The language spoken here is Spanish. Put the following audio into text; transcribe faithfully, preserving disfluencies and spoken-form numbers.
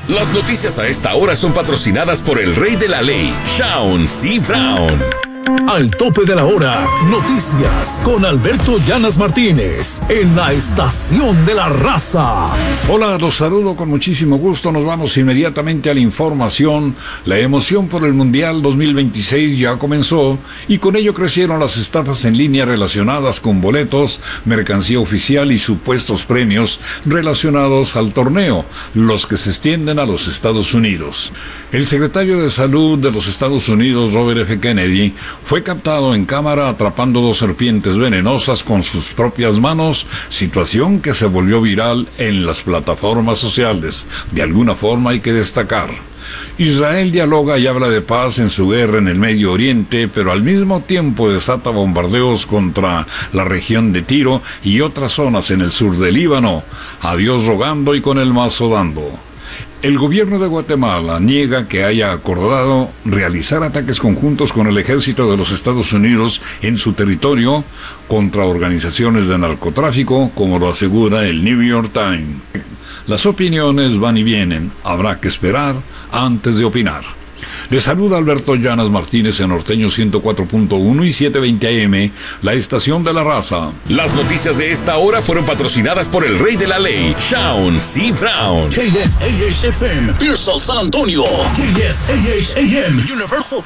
Las noticias a esta hora son patrocinadas por el rey de la ley, Shaun C. Brown. Al tope de la hora, noticias con Alberto Llanas Martínez en la Estación de la Raza. Hola, los saludo con muchísimo gusto. Nos vamos inmediatamente a la información. La emoción por el Mundial dos mil veintiséis ya comenzó y con ello crecieron las estafas en línea relacionadas con boletos, mercancía oficial y supuestos premios relacionados al torneo, los que se extienden a los Estados Unidos. El secretario de Salud de los Estados Unidos, Robert F. Kennedy, fue captado en cámara atrapando dos serpientes venenosas con sus propias manos, situación que se volvió viral en las plataformas sociales. De alguna forma hay que destacar: Israel dialoga y habla de paz en su guerra en el Medio Oriente, pero al mismo tiempo desata bombardeos contra la región de Tiro y otras zonas en el sur del Líbano. A Dios rogando y con el mazo dando. El gobierno de Guatemala niega que haya acordado realizar ataques conjuntos con el ejército de los Estados Unidos en su territorio contra organizaciones de narcotráfico, como lo asegura el New York Times. Las opiniones van y vienen, habrá que esperar antes de opinar. Le saluda Alberto Llanas Martínez en Norteño ciento cuatro punto uno y setecientos veinte A M, la Estación de la Raza. Las noticias de esta hora fueron patrocinadas por el rey de la ley, Shaun C. Brown. K S A H F M, Pearsall, San Antonio. K S A H A M, Universal